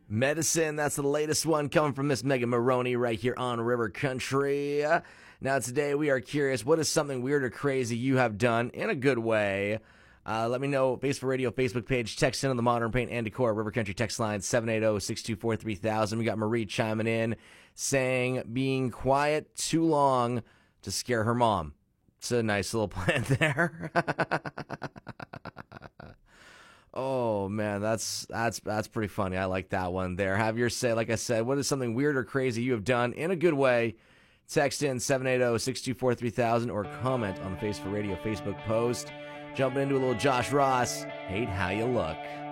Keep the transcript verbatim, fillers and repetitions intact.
Medicine, that's the latest one coming from Miss Megan Maroney right here on River Country. Now today we are curious, what is something weird or crazy you have done in a good way? Uh, let me know. Face for Radio Facebook page. Text in on the Modern Paint and Decor River Country text line seven eight zero, six two four, three thousand. We got Marie chiming in saying being quiet too long to scare her mom. It's a nice little plan there. Oh man, that's that's that's pretty funny. I like that one there. Have your say. Like I said, what is something weird or crazy you have done in a good way? Text in seven eight zero, six two four, three thousand or comment on the Face for Radio Facebook post. Jumping into a little Josh Ross. Hate how you look.